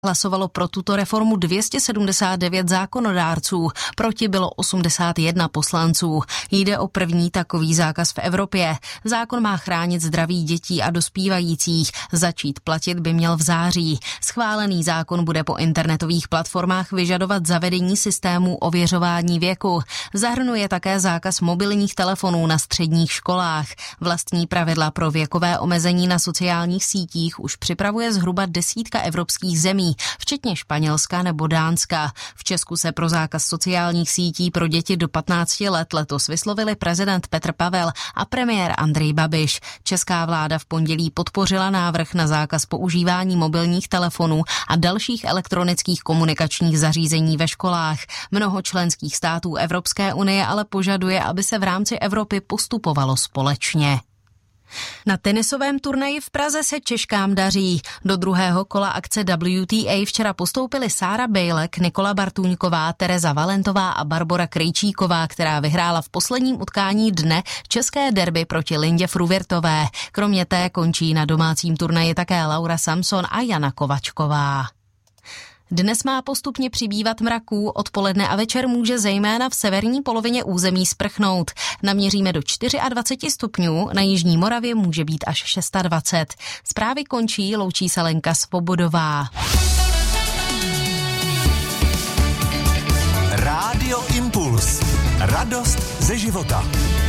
Hlasovalo pro tuto reformu 279 zákonodárců, proti bylo 81 poslanců. Jde o první takový zákaz v Evropě. Zákon má chránit zdraví dětí a dospívajících. Začít platit by měl v září. Schválený zákon bude po internetových platformách vyžadovat zavedení systému ověřování věku. Zahrnuje také zákaz mobilních telefonů na středních školách. Vlastní pravidla pro věkové omezení na sociálních sítích už připravuje zhruba 10 evropských zemí, včetně Španělska nebo Dánska. V Česku se pro zákaz sociálních sítí pro děti do 15 let letos vyslovili prezident Petr Pavel a premiér Andrej Babiš. Česká vláda v pondělí podpořila návrh na zákaz používání mobilních telefonů a dalších elektronických komunikačních zařízení ve školách. Mnoho členských států Evropské unie ale požaduje, aby se v rámci Evropy postupovalo společně. Na tenisovém turnaji v Praze se Češkám daří. Do druhého kola akce WTA včera postoupily Sára Bejlek, Nikola Bartůňková, Tereza Valentová a Barbora Krejčíková, která vyhrála v posledním utkání dne české derby proti Lindě Fruvirtové. Kromě té končí na domácím turnaji také Laura Samson a Jana Kovačková. Dnes má postupně přibývat mraků, odpoledne a večer může zejména v severní polovině území sprchnout. Naměříme do 24 stupňů, na jižní Moravě může být až 26. Zprávy končí, loučí se Lenka Svobodová. Rádio Impuls. Radost ze života.